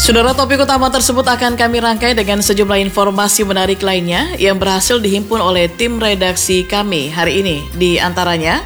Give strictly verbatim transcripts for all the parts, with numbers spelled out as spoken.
Saudara, topik utama tersebut akan kami rangkai dengan sejumlah informasi menarik lainnya yang berhasil dihimpun oleh tim redaksi kami hari ini. Di antaranya,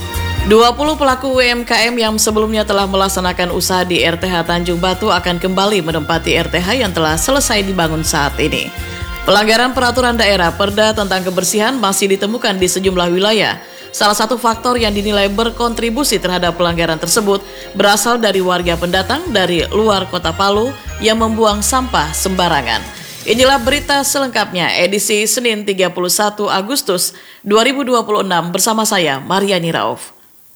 dua puluh pelaku U M K M yang sebelumnya telah melaksanakan usaha di R T H Tanjung Batu akan kembali menempati R T H yang telah selesai dibangun saat ini. Pelanggaran peraturan daerah Perda tentang kebersihan masih ditemukan di sejumlah wilayah. Salah satu faktor yang dinilai berkontribusi terhadap pelanggaran tersebut berasal dari warga pendatang dari luar kota Palu yang membuang sampah sembarangan. Inilah berita selengkapnya edisi Senin tiga puluh satu Agustus dua ribu dua puluh enam bersama saya Mariani Rauf.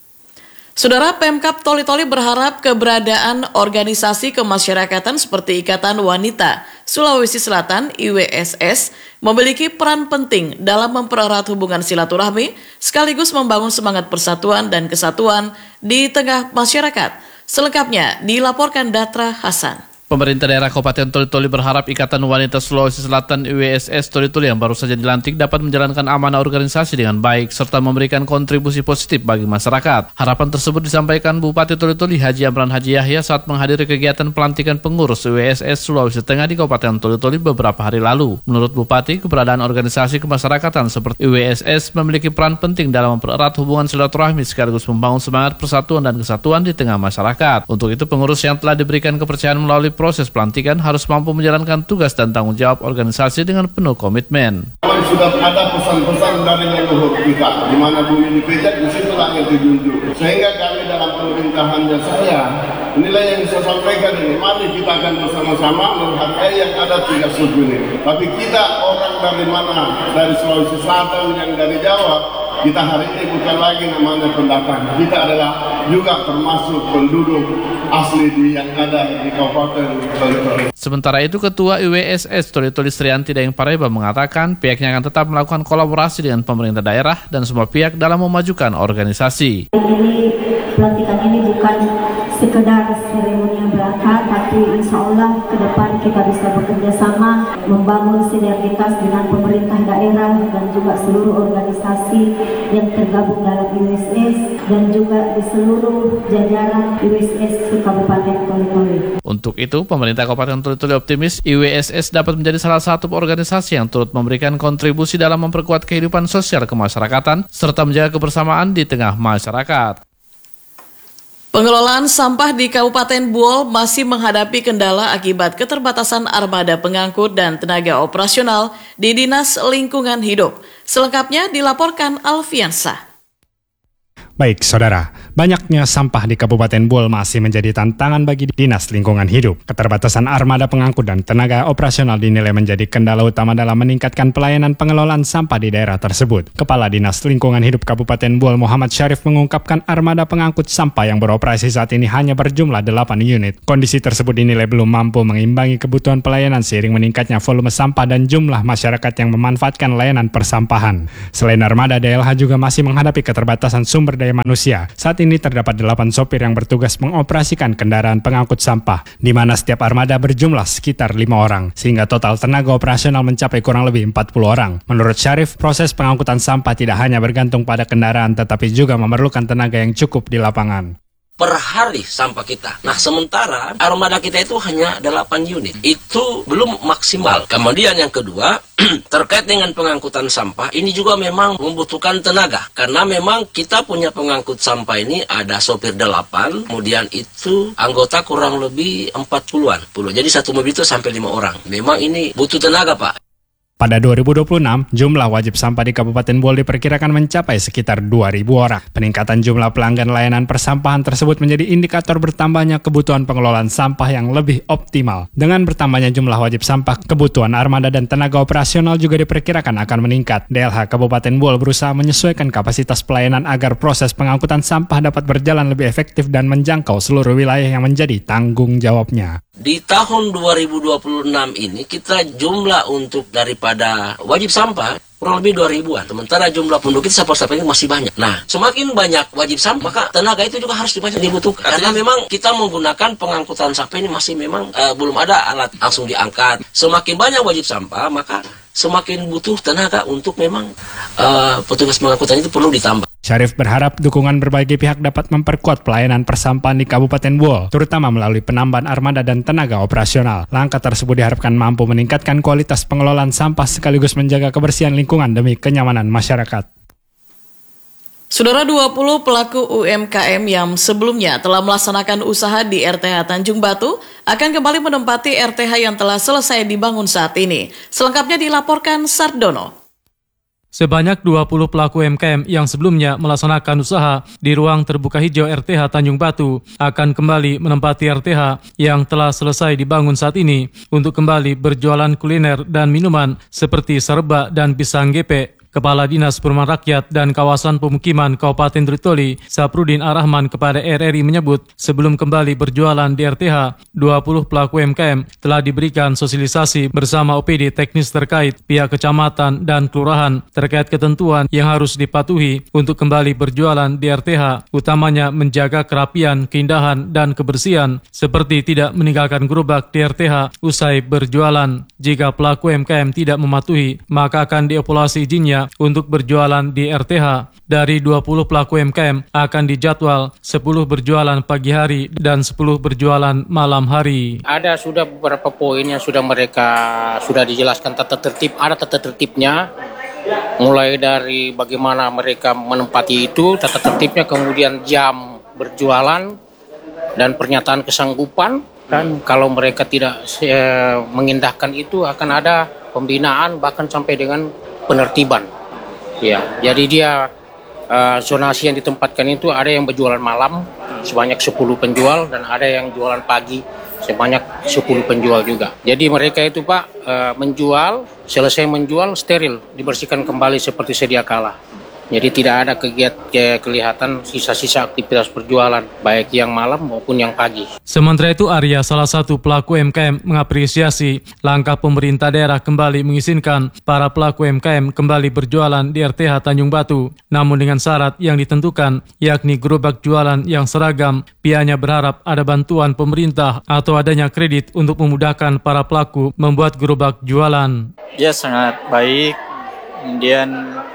Saudara, Pemkab Toli-Toli berharap keberadaan organisasi kemasyarakatan seperti Ikatan Wanita Sulawesi Selatan I W S S memiliki peran penting dalam mempererat hubungan silaturahmi sekaligus membangun semangat persatuan dan kesatuan di tengah masyarakat. Selengkapnya dilaporkan Datra Hasan. Pemerintah daerah Kabupaten Toli-Toli berharap Ikatan Wanita Sulawesi Selatan I W S S Toli-Toli yang baru saja dilantik dapat menjalankan amanah organisasi dengan baik serta memberikan kontribusi positif bagi masyarakat. Harapan tersebut disampaikan Bupati Toli-Toli Haji Amran Haji Yahya saat menghadiri kegiatan pelantikan pengurus I W S S Sulawesi Tengah di Kabupaten Toli-Toli beberapa hari lalu. Menurut Bupati, keberadaan organisasi kemasyarakatan seperti I W S S memiliki peran penting dalam mempererat hubungan silaturahmi sekaligus membangun semangat persatuan dan kesatuan di tengah masyarakat. Untuk itu, pengurus yang telah diberikan kepercayaan melalui proses pelantikan harus mampu menjalankan tugas dan tanggung jawab organisasi dengan penuh komitmen. Sudah ada pesan-pesan dari leluhur kita, di mana bumi dipijak, di situ langit dijunjung. Sehingga kami dalam pemerintahannya saya, inilah yang saya sampaikan ini, mari kita akan bersama-sama menghargai yang ada tiga suku ini. Tapi kita orang dari mana? Dari Sulawesi Selatan, yang dari Jawa. Kita hari ini bukan lagi namanya pendatang. Kita adalah juga termasuk penduduk asli di yang ada di Kabupaten Toli-Toli. Sementara itu, Ketua I W S S Toli-Toli Srianti Daeng Pareba mengatakan pihaknya akan tetap melakukan kolaborasi dengan pemerintah daerah dan semua pihak dalam memajukan organisasi. Ini pelantikan ini bukan sekedar seremoni belaka, tapi insya Allah ke depan kita bisa bekerja sama membangun sinergitas dengan pemerintah daerah dan juga seluruh organisasi yang tergabung dalam I W S S dan juga di seluruh jajaran I W S S di Kabupaten Toli-Toli. Untuk itu, pemerintah Kabupaten Toli-Toli optimis I W S S dapat menjadi salah satu organisasi yang turut memberikan kontribusi dalam memperkuat kehidupan sosial kemasyarakatan serta menjaga kebersamaan di tengah masyarakat. Pengelolaan sampah di Kabupaten Buol masih menghadapi kendala akibat keterbatasan armada pengangkut dan tenaga operasional di Dinas Lingkungan Hidup. Selengkapnya dilaporkan Alfiansah. Baik, saudara, banyaknya sampah di Kabupaten Buol masih menjadi tantangan bagi Dinas Lingkungan Hidup. Keterbatasan armada pengangkut dan tenaga operasional dinilai menjadi kendala utama dalam meningkatkan pelayanan pengelolaan sampah di daerah tersebut. Kepala Dinas Lingkungan Hidup Kabupaten Buol Muhammad Syarif mengungkapkan armada pengangkut sampah yang beroperasi saat ini hanya berjumlah delapan unit. Kondisi tersebut dinilai belum mampu mengimbangi kebutuhan pelayanan seiring meningkatnya volume sampah dan jumlah masyarakat yang memanfaatkan layanan persampahan. Selain armada, D L H juga masih menghadapi keterbatasan sumber daya manusia. Saat ini terdapat delapan sopir yang bertugas mengoperasikan kendaraan pengangkut sampah, di mana setiap armada berjumlah sekitar lima orang, sehingga total tenaga operasional mencapai kurang lebih empat puluh orang. Menurut Syarif, proses pengangkutan sampah tidak hanya bergantung pada kendaraan, tetapi juga memerlukan tenaga yang cukup di lapangan. Per hari sampah kita. Nah, sementara armada kita itu hanya delapan unit. Itu belum maksimal. Kemudian yang kedua, terkait dengan pengangkutan sampah, ini juga memang membutuhkan tenaga. Karena memang kita punya pengangkut sampah ini ada sopir delapan, kemudian itu anggota kurang lebih empat puluhan. Jadi satu mobil itu sampai lima orang. Memang ini butuh tenaga, Pak. Pada dua ribu dua puluh enam, jumlah wajib sampah di Kabupaten Buol diperkirakan mencapai sekitar dua ribu orang. Peningkatan jumlah pelanggan layanan persampahan tersebut menjadi indikator bertambahnya kebutuhan pengelolaan sampah yang lebih optimal. Dengan bertambahnya jumlah wajib sampah, kebutuhan armada dan tenaga operasional juga diperkirakan akan meningkat. D L H Kabupaten Buol berusaha menyesuaikan kapasitas pelayanan agar proses pengangkutan sampah dapat berjalan lebih efektif dan menjangkau seluruh wilayah yang menjadi tanggung jawabnya. Di tahun dua ribu dua puluh enam ini kita jumlah untuk daripada wajib sampah kurang lebih dua ribuan. Sementara jumlah penduduk kita sampah-sampah ini masih banyak. Nah, semakin banyak wajib sampah, maka tenaga itu juga harus dibanyak dibutuhkan. Karena memang kita menggunakan pengangkutan sampah ini masih memang uh, belum ada alat langsung diangkat. Semakin banyak wajib sampah, maka semakin butuh tenaga untuk memang uh, petugas pengangkutan itu perlu ditambah. Syarif berharap dukungan berbagai pihak dapat memperkuat pelayanan persampahan di Kabupaten Buol, terutama melalui penambahan armada dan tenaga operasional. Langkah tersebut diharapkan mampu meningkatkan kualitas pengelolaan sampah sekaligus menjaga kebersihan lingkungan demi kenyamanan masyarakat. Saudara, dua puluh pelaku U M K M yang sebelumnya telah melaksanakan usaha di R T H Tanjung Batu akan kembali menempati R T H yang telah selesai dibangun saat ini. Selengkapnya dilaporkan Sardono. Sebanyak dua puluh pelaku U M K M yang sebelumnya melaksanakan usaha di ruang terbuka hijau R T H Tanjung Batu akan kembali menempati R T H yang telah selesai dibangun saat ini untuk kembali berjualan kuliner dan minuman seperti serba dan pisang gepe. Kepala Dinas Perumahan Rakyat dan Kawasan Pemukiman Kabupaten Toli, Saprudin Ar-Rahman kepada R R I menyebut sebelum kembali berjualan di R T H, dua puluh pelaku U M K M telah diberikan sosialisasi bersama O P D teknis terkait pihak kecamatan dan kelurahan terkait ketentuan yang harus dipatuhi untuk kembali berjualan di R T H, utamanya menjaga kerapian, keindahan, dan kebersihan, seperti tidak meninggalkan gerobak di R T H usai berjualan. Jika pelaku U M K M tidak mematuhi, maka akan dievaluasi izinnya untuk berjualan di R T H. Dari dua puluh pelaku U M K M akan dijadwal sepuluh berjualan pagi hari dan sepuluh berjualan malam hari. Ada sudah beberapa poin yang sudah mereka sudah dijelaskan tata tertib, ada tata tertibnya. Mulai dari bagaimana mereka menempati itu, tata tertibnya, kemudian jam berjualan dan pernyataan kesanggupan. Dan kalau mereka tidak eh, mengindahkan itu akan ada pembinaan bahkan sampai dengan penertiban. Ya, jadi dia uh, zonasi yang ditempatkan itu ada yang berjualan malam sebanyak sepuluh penjual dan ada yang jualan pagi sebanyak sepuluh penjual juga. Jadi mereka itu Pak uh, menjual, selesai menjual steril, dibersihkan kembali seperti sedia kala. Jadi tidak ada kegiatan kelihatan sisa-sisa aktivitas perjualan, baik yang malam maupun yang pagi. Sementara itu Arya, salah satu pelaku U M K M, mengapresiasi langkah pemerintah daerah kembali mengizinkan para pelaku U M K M kembali berjualan di R T H Tanjung Batu, namun dengan syarat yang ditentukan, yakni gerobak jualan yang seragam. Pihaknya berharap ada bantuan pemerintah atau adanya kredit untuk memudahkan para pelaku membuat gerobak jualan. Ya, sangat baik. Kemudian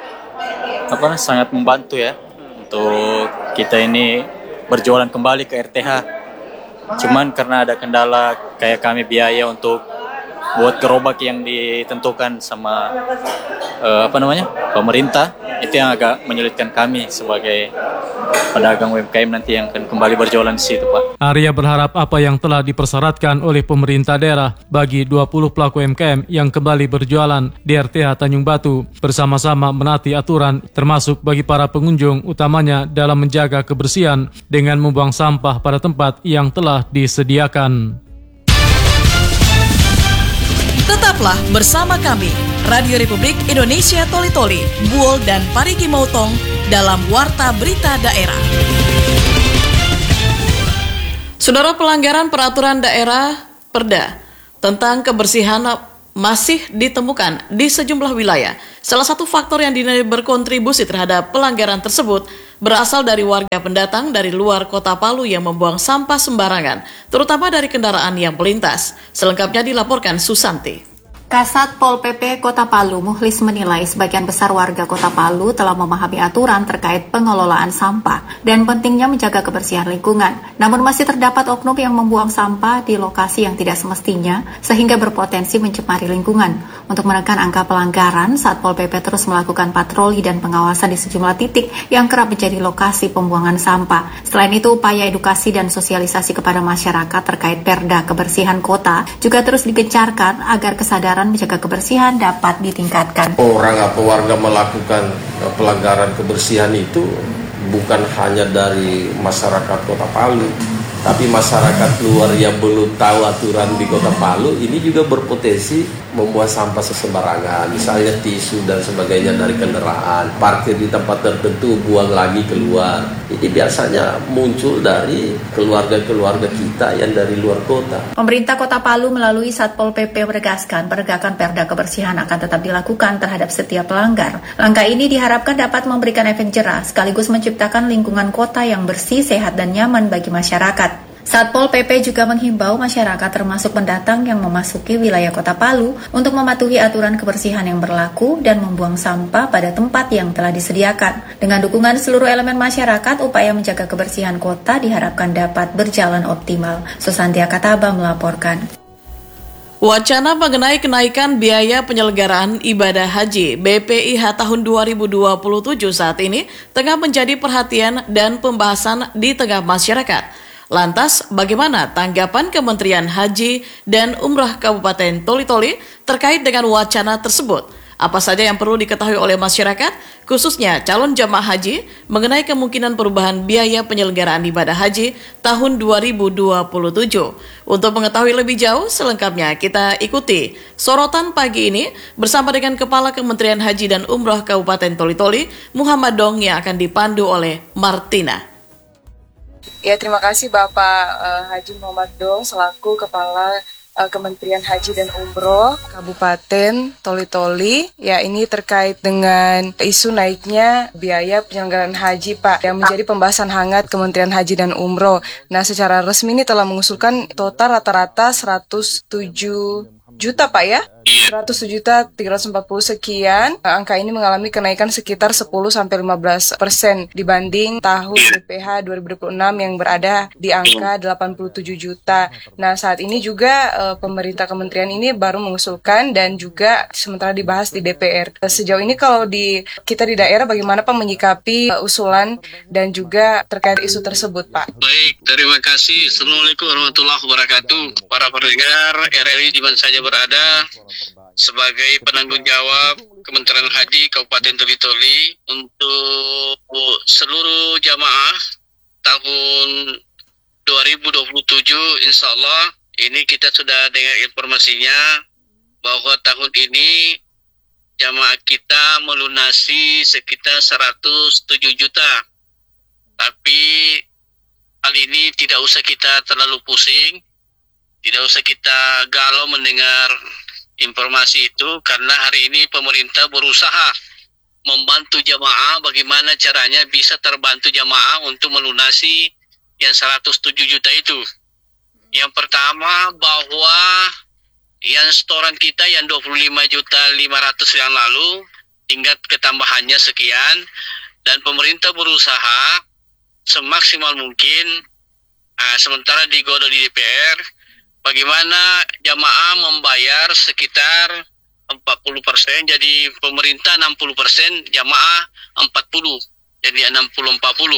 apa sangat membantu ya untuk kita ini berjualan kembali ke R T H. Cuman karena ada kendala kayak kami biaya untuk buat gerobak yang ditentukan sama uh, apa namanya pemerintah, itu yang agak menyulitkan kami sebagai pedagang U M K M nanti yang akan kembali berjualan di situ, Pak. Arya berharap apa yang telah dipersyaratkan oleh pemerintah daerah bagi dua puluh pelaku U M K M yang kembali berjualan di R T H Tanjung Batu bersama-sama menaati aturan, termasuk bagi para pengunjung, utamanya dalam menjaga kebersihan dengan membuang sampah pada tempat yang telah disediakan. Tetaplah bersama kami, Radio Republik Indonesia Toli-Toli, Buol dan Parigi Motong dalam Warta Berita Daerah. Saudara, pelanggaran peraturan daerah Perda tentang kebersihan masih ditemukan di sejumlah wilayah. Salah satu faktor yang dinilai berkontribusi terhadap pelanggaran tersebut berasal dari warga pendatang dari luar kota Palu yang membuang sampah sembarangan, terutama dari kendaraan yang melintas. Selengkapnya dilaporkan Susanti. Kasat Pol P P Kota Palu, Muhlis, menilai sebagian besar warga Kota Palu telah memahami aturan terkait pengelolaan sampah dan pentingnya menjaga kebersihan lingkungan. Namun masih terdapat oknum yang membuang sampah di lokasi yang tidak semestinya sehingga berpotensi mencemari lingkungan. Untuk menekan angka pelanggaran, Satpol P P terus melakukan patroli dan pengawasan di sejumlah titik yang kerap menjadi lokasi pembuangan sampah. Selain itu, upaya edukasi dan sosialisasi kepada masyarakat terkait Perda Kebersihan Kota juga terus digencarkan agar kesadaran menjaga kebersihan dapat ditingkatkan. Orang atau warga melakukan pelanggaran kebersihan itu bukan hanya dari masyarakat Kota Palu, tapi masyarakat luar yang belum tahu aturan di Kota Palu ini juga berpotensi membuang sampah sembarangan, misalnya tisu dan sebagainya dari kendaraan, parkir di tempat tertentu, buang lagi keluar. Ini biasanya muncul dari keluarga-keluarga kita yang dari luar kota. Pemerintah Kota Palu melalui Satpol P P menegaskan penegakan Perda Kebersihan akan tetap dilakukan terhadap setiap pelanggar. Langkah ini diharapkan dapat memberikan efek jerah sekaligus menciptakan lingkungan kota yang bersih, sehat, dan nyaman bagi masyarakat. Satpol P P juga menghimbau masyarakat termasuk pendatang yang memasuki wilayah Kota Palu untuk mematuhi aturan kebersihan yang berlaku dan membuang sampah pada tempat yang telah disediakan. Dengan dukungan seluruh elemen masyarakat, upaya menjaga kebersihan kota diharapkan dapat berjalan optimal. Susantia Kataba melaporkan. Wacana mengenai kenaikan biaya penyelenggaraan ibadah haji B P I H tahun dua ribu dua puluh tujuh saat ini tengah menjadi perhatian dan pembahasan di tengah masyarakat. Lantas, bagaimana tanggapan Kementerian Haji dan Umrah Kabupaten Toli-Toli terkait dengan wacana tersebut? Apa saja yang perlu diketahui oleh masyarakat, khususnya calon jamaah haji, mengenai kemungkinan perubahan biaya penyelenggaraan ibadah haji tahun dua ribu dua puluh tujuh? Untuk mengetahui lebih jauh, selengkapnya kita ikuti sorotan pagi ini bersama dengan Kepala Kementerian Haji dan Umrah Kabupaten Toli-Toli, Muhammad Dong, yang akan dipandu oleh Martina. Ya, terima kasih Bapak uh, Haji Muhammad Dong selaku Kepala uh, Kementerian Haji dan Umroh Kabupaten Toli-Toli. Ya, ini terkait dengan isu naiknya biaya penyelenggaraan haji, Pak, yang menjadi pembahasan hangat Kementerian Haji dan Umroh. Nah, secara resmi ini telah mengusulkan total rata-rata seratus tujuh juta, Pak, ya? seratus juta tiga ratus empat puluh sekian. Angka ini mengalami kenaikan sekitar sepuluh sampai lima belas persen dibanding tahun B P H dua ribu dua puluh enam yang berada di angka delapan puluh tujuh juta. Nah, saat ini juga uh, pemerintah kementerian ini baru mengusulkan dan juga sementara dibahas di D P R. Sejauh ini kalau di kita di daerah bagaimana Pak menyikapi uh, usulan dan juga terkait isu tersebut, Pak? Baik, terima kasih. Assalamualaikum warahmatullahi wabarakatuh. Para pendengar R R I di mana saja berada, sebagai penanggung jawab Kementerian Haji Kabupaten Toli-Toli untuk seluruh jamaah tahun dua ribu dua puluh tujuh, insya Allah ini kita sudah dengar informasinya bahwa tahun ini jamaah kita melunasi sekitar seratus tujuh juta. Tapi hal ini tidak usah kita terlalu pusing, tidak usah kita galau mendengar informasi itu, karena hari ini pemerintah berusaha membantu jamaah bagaimana caranya bisa terbantu jamaah untuk melunasi yang seratus tujuh juta itu. Yang pertama, bahwa yang setoran kita yang dua puluh lima juta lima ratus yang lalu tingkat ketambahannya sekian, dan pemerintah berusaha semaksimal mungkin uh, sementara digodok di D P R bagaimana jamaah membayar sekitar empat puluh persen, jadi pemerintah enam puluh persen, jamaah empat puluh, jadi enam puluh empat puluh.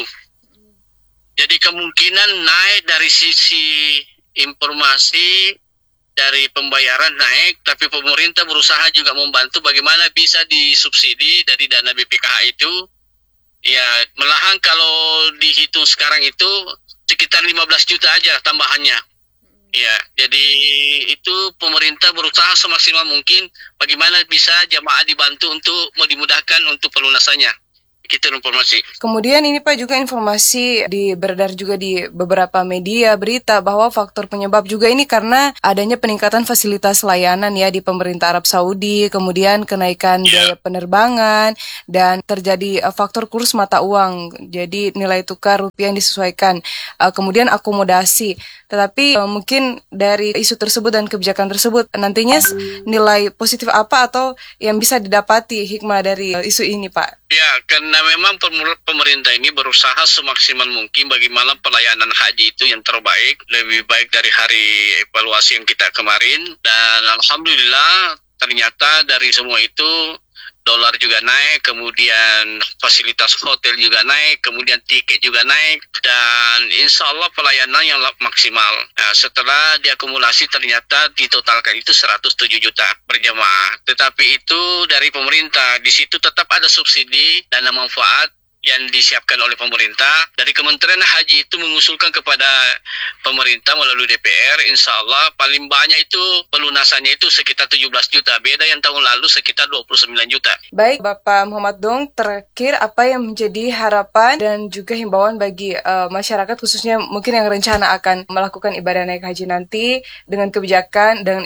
Jadi kemungkinan naik dari sisi informasi dari pembayaran naik, tapi pemerintah berusaha juga membantu bagaimana bisa disubsidi dari dana B P K H itu. Ya, malahan kalau dihitung sekarang itu sekitar lima belas juta aja tambahannya. Ya, jadi itu pemerintah berusaha semaksimal mungkin bagaimana bisa jamaah dibantu untuk dimudahkan untuk pelunasannya. Kita informasi. Kemudian ini Pak juga informasi di beredar juga di beberapa media berita bahwa faktor penyebab juga ini karena adanya peningkatan fasilitas layanan ya di pemerintah Arab Saudi, kemudian kenaikan biaya penerbangan dan terjadi uh, faktor kurs mata uang. Jadi nilai tukar rupiah yang disesuaikan. Uh, kemudian akomodasi. Tetapi uh, mungkin dari isu tersebut dan kebijakan tersebut nantinya nilai positif apa atau yang bisa didapati hikmah dari uh, isu ini, Pak? Ya, karena memang pemerintah ini berusaha semaksimal mungkin bagaimana pelayanan haji itu yang terbaik, lebih baik dari hari evaluasi yang kita kemarin. Dan alhamdulillah ternyata dari semua itu dolar juga naik, kemudian fasilitas hotel juga naik, kemudian tiket juga naik, dan insya Allah pelayanan yang maksimal. Nah, setelah diakumulasi ternyata ditotalkan itu seratus tujuh juta per jamaah. Tetapi itu dari pemerintah, di situ tetap ada subsidi dana manfaat yang disiapkan oleh pemerintah. Dari Kementerian Haji itu mengusulkan kepada pemerintah melalui D P R, insya Allah paling banyak itu pelunasannya itu sekitar tujuh belas juta, beda yang tahun lalu sekitar dua puluh sembilan juta. Baik, Bapak Muhammad Dong, terakhir apa yang menjadi harapan dan juga himbauan bagi uh, masyarakat khususnya mungkin yang rencana akan melakukan ibadah naik haji nanti dengan kebijakan dengan isu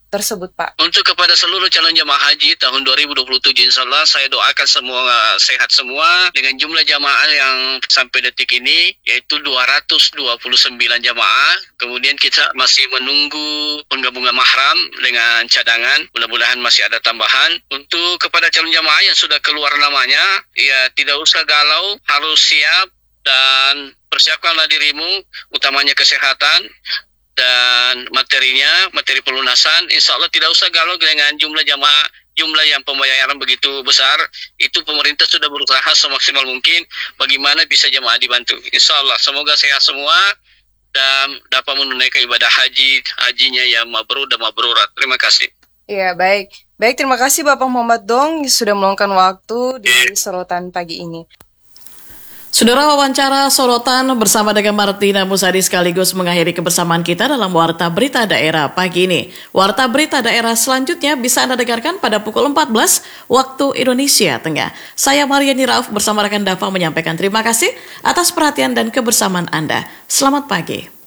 tersebut, Pak? Untuk kepada seluruh calon jamaah haji tahun dua ribu dua puluh tujuh, insya Allah saya doakan semua sehat semua dengan jumlah jamaah yang sampai detik ini yaitu dua ratus dua puluh sembilan jamaah. Kemudian kita masih menunggu penggabungan mahram dengan cadangan, mudah-mudahan masih ada tambahan. Untuk kepada calon jamaah yang sudah keluar namanya, ya tidak usah galau, harus siap dan persiapkanlah dirimu, utamanya kesehatan dan materinya, materi pelunasan. Insya Allah tidak usah galau dengan jumlah jamaah, jumlah yang pembayaran begitu besar. Itu pemerintah sudah berusaha semaksimal mungkin bagaimana bisa jamaah dibantu. Insya Allah semoga sehat semua dan dapat menunaikan ibadah haji, hajinya yang mabrur dan mabrurat. Terima kasih. Iya, baik. Baik, terima kasih Bapak Muhammad Dong sudah meluangkan waktu di sorotan pagi ini. Saudara, wawancara sorotan bersama dengan Martina Musadi sekaligus mengakhiri kebersamaan kita dalam Warta Berita Daerah pagi ini. Warta Berita Daerah selanjutnya bisa Anda dengarkan pada pukul empat belas waktu Indonesia Tengah. Saya Mariani Rauf bersama rekan Dava menyampaikan terima kasih atas perhatian dan kebersamaan Anda. Selamat pagi.